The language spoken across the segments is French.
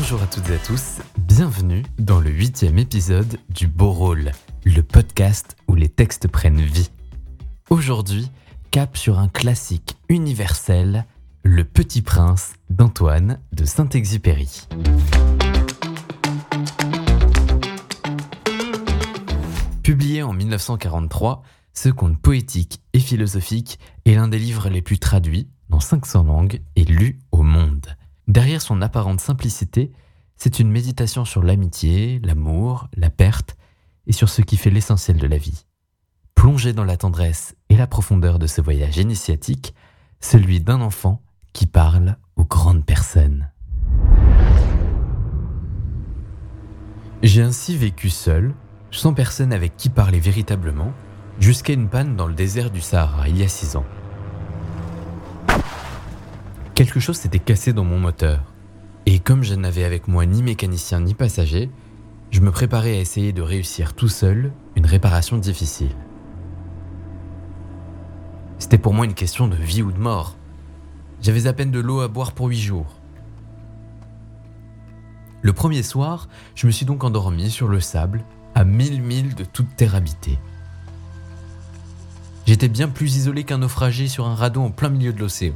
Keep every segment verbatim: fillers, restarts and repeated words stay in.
Bonjour à toutes et à tous, bienvenue dans le huitième épisode du Beau Rôle, le podcast où les textes prennent vie. Aujourd'hui, cap sur un classique universel, Le Petit Prince d'Antoine de Saint-Exupéry. Publié en dix-neuf cent quarante-trois, ce conte poétique et philosophique est l'un des livres les plus traduits dans cinq cents langues et lus au monde. Derrière son apparente simplicité, c'est une méditation sur l'amitié, l'amour, la perte et sur ce qui fait l'essentiel de la vie. Plongé dans la tendresse et la profondeur de ce voyage initiatique, celui d'un enfant qui parle aux grandes personnes. J'ai ainsi vécu seul, sans personne avec qui parler véritablement, jusqu'à une panne dans le désert du Sahara il y a six ans. Quelque chose s'était cassé dans mon moteur, et comme je n'avais avec moi ni mécanicien ni passager, je me préparais à essayer de réussir tout seul une réparation difficile. C'était pour moi une question de vie ou de mort. J'avais à peine de l'eau à boire pour huit jours. Le premier soir, je me suis donc endormi sur le sable, à mille milles de toute terre habitée. J'étais bien plus isolé qu'un naufragé sur un radeau en plein milieu de l'océan.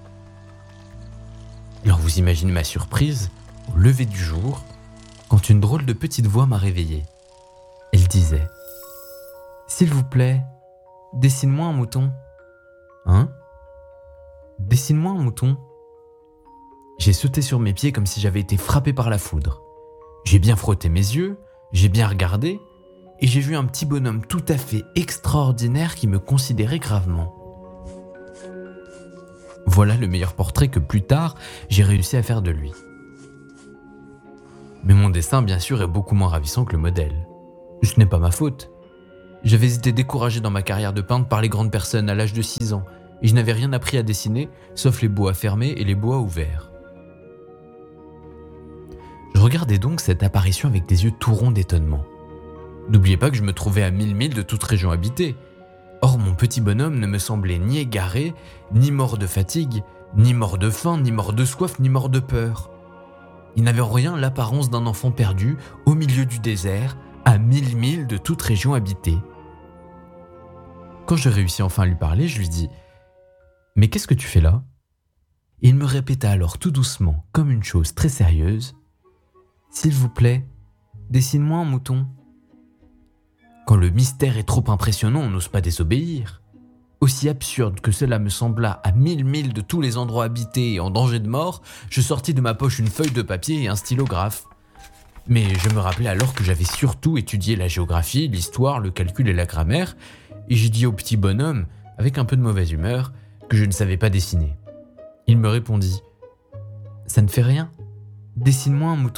Alors vous imaginez ma surprise, au lever du jour, quand une drôle de petite voix m'a réveillé. Elle disait « S'il vous plaît, dessine-moi un mouton. » Hein ? Dessine-moi un mouton. J'ai sauté sur mes pieds comme si j'avais été frappé par la foudre. J'ai bien frotté mes yeux, j'ai bien regardé, et j'ai vu un petit bonhomme tout à fait extraordinaire qui me considérait gravement. Voilà le meilleur portrait que plus tard, j'ai réussi à faire de lui. Mais mon dessin, bien sûr, est beaucoup moins ravissant que le modèle. Ce n'est pas ma faute. J'avais été découragé dans ma carrière de peintre par les grandes personnes à l'âge de six ans, et je n'avais rien appris à dessiner, sauf les bois fermés et les bois ouverts. Je regardais donc cette apparition avec des yeux tout ronds d'étonnement. N'oubliez pas que je me trouvais à mille milles de toute région habitée. Or, mon petit bonhomme ne me semblait ni égaré, ni mort de fatigue, ni mort de faim, ni mort de soif, ni mort de peur. Il n'avait en rien l'apparence d'un enfant perdu au milieu du désert, à mille milles de toute région habitée. Quand je réussis enfin à lui parler, je lui dis « Mais qu'est-ce que tu fais là ?» Il me répéta alors tout doucement, comme une chose très sérieuse « S'il vous plaît, dessine-moi un mouton. » Quand le mystère est trop impressionnant, on n'ose pas désobéir. Aussi absurde que cela me sembla à mille milles de tous les endroits habités et en danger de mort, je sortis de ma poche une feuille de papier et un stylographe. Mais je me rappelais alors que j'avais surtout étudié la géographie, l'histoire, le calcul et la grammaire, et j'ai dit au petit bonhomme, avec un peu de mauvaise humeur, que je ne savais pas dessiner. Il me répondit « Ça ne fait rien, dessine-moi un mouton. »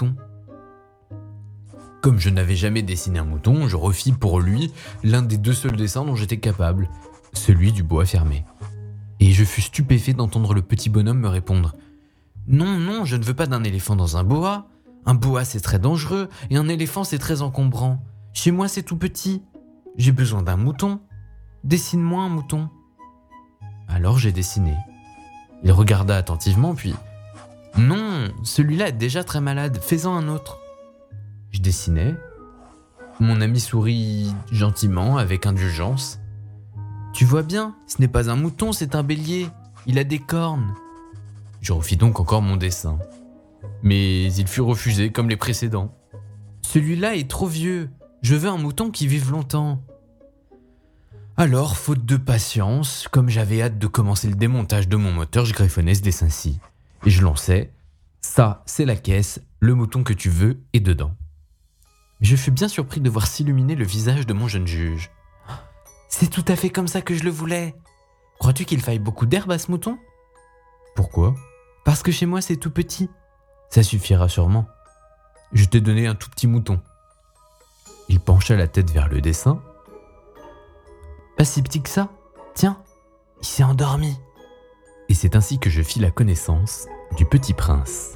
Comme je n'avais jamais dessiné un mouton, je refis pour lui l'un des deux seuls dessins dont j'étais capable, celui du bois fermé. Et je fus stupéfait d'entendre le petit bonhomme me répondre « Non, non, je ne veux pas d'un éléphant dans un boa. Un boa c'est très dangereux et un éléphant c'est très encombrant. Chez moi c'est tout petit. J'ai besoin d'un mouton. Dessine-moi un mouton. » Alors j'ai dessiné. Il regarda attentivement puis « Non, celui-là est déjà très malade, fais-en un autre. » Je dessinais. Mon ami sourit gentiment, avec indulgence. « Tu vois bien, ce n'est pas un mouton, c'est un bélier. Il a des cornes. » Je refis donc encore mon dessin. Mais il fut refusé comme les précédents. « Celui-là est trop vieux. Je veux un mouton qui vive longtemps. » Alors, faute de patience, comme j'avais hâte de commencer le démontage de mon moteur, je griffonnais ce dessin-ci. Et je lançais « Ça, c'est la caisse, le mouton que tu veux est dedans. » Je fus bien surpris de voir s'illuminer le visage de mon jeune juge. « C'est tout à fait comme ça que je le voulais. Crois-tu qu'il faille beaucoup d'herbe à ce mouton ? » ?»« Pourquoi ? » ?»« Parce que chez moi c'est tout petit. »« Ça suffira sûrement. Je t'ai donné un tout petit mouton. » Il pencha la tête vers le dessin. « Pas si petit que ça. Tiens, il s'est endormi. » Et c'est ainsi que je fis la connaissance du Petit Prince.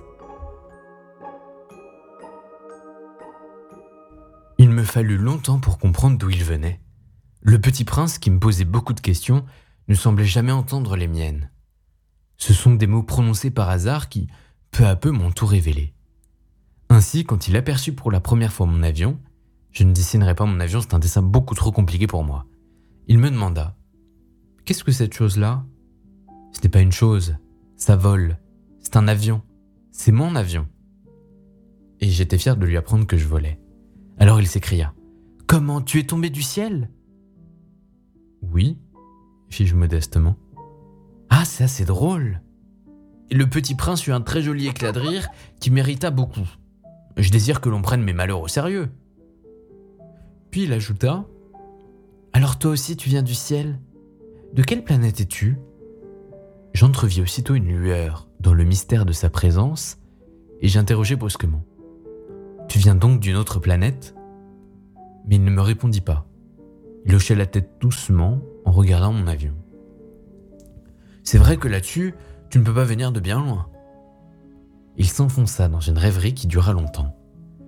Il me fallut longtemps pour comprendre d'où il venait. Le Petit Prince, qui me posait beaucoup de questions, ne semblait jamais entendre les miennes. Ce sont des mots prononcés par hasard qui, peu à peu, m'ont tout révélé. Ainsi, quand il aperçut pour la première fois mon avion, je ne dessinerai pas mon avion, c'est un dessin beaucoup trop compliqué pour moi. Il me demanda « Qu'est-ce que cette chose-là » ? Ce n'est pas une chose, ça vole, c'est un avion, c'est mon avion. Et j'étais fier de lui apprendre que je volais. Alors il s'écria « Comment, tu es tombé du ciel ?» Oui, fis-je modestement. Ah, c'est assez drôle. Et le petit prince eut un très joli éclat de rire qui mérita beaucoup. Je désire que l'on prenne mes malheurs au sérieux. Puis il ajouta « Alors toi aussi tu viens du ciel ? De quelle planète es-tu » J'entrevis aussitôt une lueur dans le mystère de sa présence et j'interrogeai brusquement « Tu viens donc d'une autre planète ?» Mais il ne me répondit pas. Il hochait la tête doucement en regardant mon avion. « C'est vrai que là-dessus, tu ne peux pas venir de bien loin. » Il s'enfonça dans une rêverie qui dura longtemps.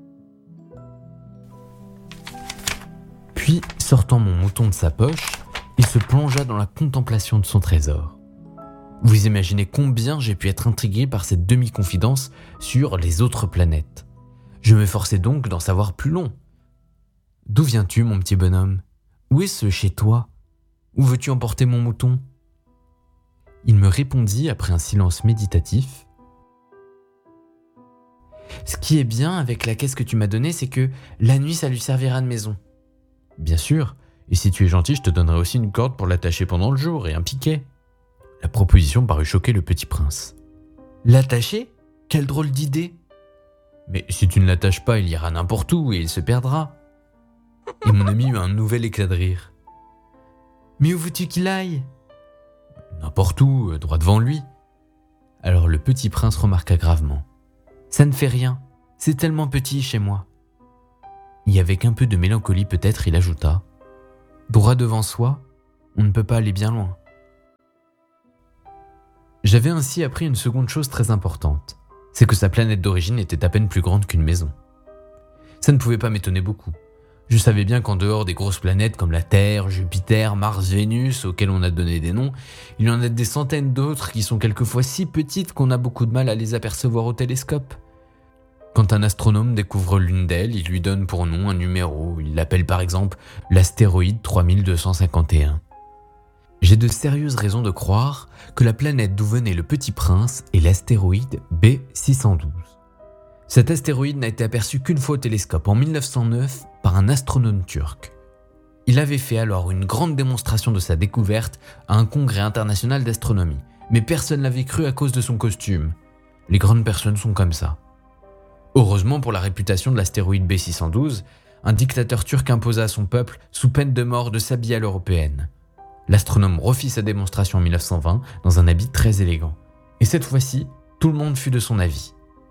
Puis, sortant mon mouton de sa poche, il se plongea dans la contemplation de son trésor. Vous imaginez combien j'ai pu être intrigué par cette demi-confidence sur les autres planètes. Je m'efforçais donc d'en savoir plus long. « D'où viens-tu, mon petit bonhomme ? Où est ce chez toi ? Où veux-tu emporter mon mouton ?» Il me répondit après un silence méditatif. « Ce qui est bien avec la caisse que tu m'as donnée, c'est que la nuit, ça lui servira de maison. » « Bien sûr, et si tu es gentil, je te donnerai aussi une corde pour l'attacher pendant le jour et un piquet. » La proposition parut choquer le petit prince. « L'attacher ? Quelle drôle d'idée !»« Mais si tu ne l'attaches pas, il ira n'importe où et il se perdra. » Et mon ami eut un nouvel éclat de rire. « Mais où veux-tu qu'il aille ?»« N'importe où, droit devant lui. » Alors le petit prince remarqua gravement. « Ça ne fait rien, c'est tellement petit chez moi. » Et avec un peu de mélancolie peut-être, il ajouta « Droit devant soi, on ne peut pas aller bien loin. » J'avais ainsi appris une seconde chose très importante, c'est que sa planète d'origine était à peine plus grande qu'une maison. Ça ne pouvait pas m'étonner beaucoup. Je savais bien qu'en dehors des grosses planètes comme la Terre, Jupiter, Mars, Vénus, auxquelles on a donné des noms, il y en a des centaines d'autres qui sont quelquefois si petites qu'on a beaucoup de mal à les apercevoir au télescope. Quand un astronome découvre l'une d'elles, il lui donne pour nom un numéro. Il l'appelle par exemple l'astéroïde trois mille deux cent cinquante et un. J'ai de sérieuses raisons de croire que la planète d'où venait le petit prince est l'astéroïde B six cent douze. Cet astéroïde n'a été aperçu qu'une fois au télescope en mille neuf cent neuf par un astronome turc. Il avait fait alors une grande démonstration de sa découverte à un congrès international d'astronomie, mais personne l'avait cru à cause de son costume. Les grandes personnes sont comme ça. Heureusement pour la réputation de l'astéroïde B six cent douze, un dictateur turc imposa à son peuple, sous peine de mort, de s'habiller à l'européenne. L'astronome refit sa démonstration en mille neuf cent vingt dans un habit très élégant. Et cette fois-ci, tout le monde fut de son avis.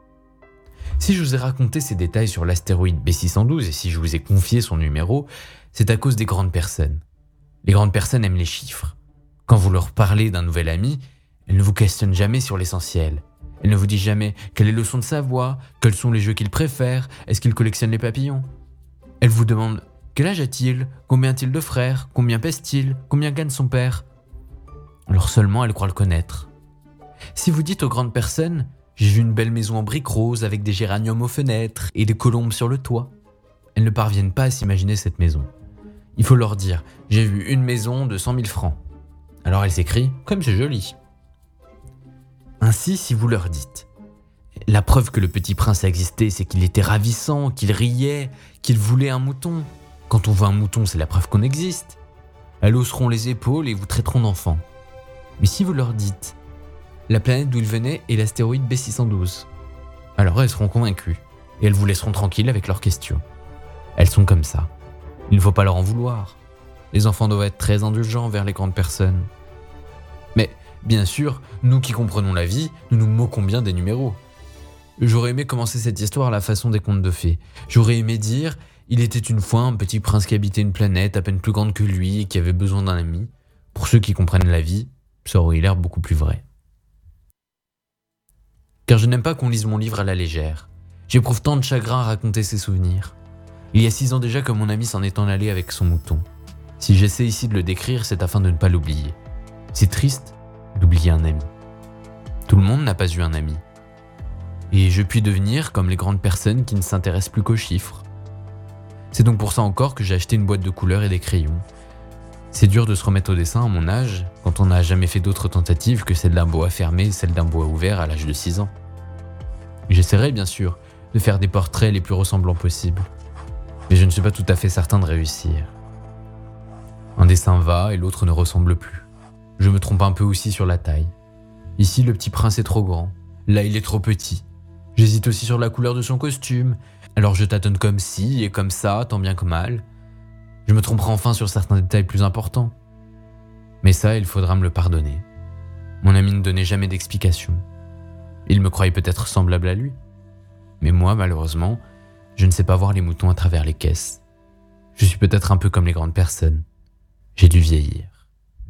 Si je vous ai raconté ces détails sur l'astéroïde B six cent douze et si je vous ai confié son numéro, c'est à cause des grandes personnes. Les grandes personnes aiment les chiffres. Quand vous leur parlez d'un nouvel ami, elles ne vous questionnent jamais sur l'essentiel. Elle ne vous dit jamais quel est le son de sa voix, quels sont les jeux qu'il préfère, est-ce qu'il collectionne les papillons. Elle vous demande quel âge a-t-il, combien a-t-il de frères, combien pèse-t-il, combien gagne son père. Alors seulement elle croit le connaître. Si vous dites aux grandes personnes « J'ai vu une belle maison en briques roses avec des géraniums aux fenêtres et des colombes sur le toit », elles ne parviennent pas à s'imaginer cette maison. Il faut leur dire « J'ai vu une maison de cent mille francs ». Alors elles s'écrient « Comme c'est joli ». Ainsi, si vous leur dites « La preuve que le petit prince a existé, c'est qu'il était ravissant, qu'il riait, qu'il voulait un mouton. Quand on veut un mouton, c'est la preuve qu'on existe. » Elles hausseront les épaules et vous traiteront d'enfant. Mais si vous leur dites « La planète d'où il venait est l'astéroïde B six cent douze », alors elles seront convaincues et elles vous laisseront tranquille avec leurs questions. Elles sont comme ça. Il ne faut pas leur en vouloir. Les enfants doivent être très indulgents envers les grandes personnes. Mais bien sûr, nous qui comprenons la vie, nous nous moquons bien des numéros. J'aurais aimé commencer cette histoire à la façon des contes de fées. J'aurais aimé dire « Il était une fois un petit prince qui habitait une planète à peine plus grande que lui et qui avait besoin d'un ami. » Pour ceux qui comprennent la vie, ça aurait l'air beaucoup plus vrai. Car je n'aime pas qu'on lise mon livre à la légère. J'éprouve tant de chagrin à raconter ces souvenirs. Il y a six ans déjà que mon ami s'en est en allé avec son mouton. Si j'essaie ici de le décrire, c'est afin de ne pas l'oublier. C'est triste d'oublier un ami. Tout le monde n'a pas eu un ami. Et je puis devenir comme les grandes personnes qui ne s'intéressent plus qu'aux chiffres. C'est donc pour ça encore que j'ai acheté une boîte de couleurs et des crayons. C'est dur de se remettre au dessin à mon âge, quand on n'a jamais fait d'autres tentatives que celle d'un bois fermé et celle d'un bois ouvert à l'âge de six ans. J'essaierai bien sûr de faire des portraits les plus ressemblants possibles, mais je ne suis pas tout à fait certain de réussir. Un dessin va et l'autre ne ressemble plus. Je me trompe un peu aussi sur la taille. Ici, le petit prince est trop grand, là il est trop petit. J'hésite aussi sur la couleur de son costume, alors je tâtonne comme ci et comme ça, tant bien que mal. Je me tromperai enfin sur certains détails plus importants. Mais ça, il faudra me le pardonner. Mon ami ne donnait jamais d'explication. Il me croyait peut-être semblable à lui. Mais moi, malheureusement, je ne sais pas voir les moutons à travers les caisses. Je suis peut-être un peu comme les grandes personnes. J'ai dû vieillir.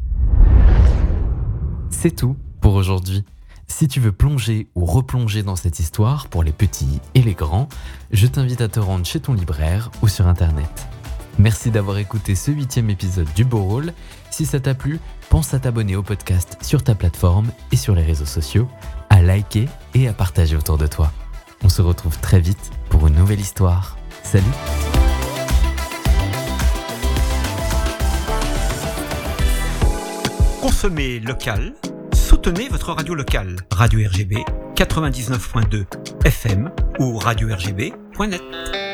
C'est tout pour aujourd'hui. Si tu veux plonger ou replonger dans cette histoire pour les petits et les grands, je t'invite à te rendre chez ton libraire ou sur internet. Merci d'avoir écouté ce huitième épisode du Beau Rôle. Si ça t'a plu, pense à t'abonner au podcast sur ta plateforme et sur les réseaux sociaux, à liker et à partager autour de toi. On se retrouve très vite pour une nouvelle histoire. Salut! Consommez local, soutenez votre radio locale. Radio R G B quatre-vingt-dix-neuf point deux F M ou radio R G B point net.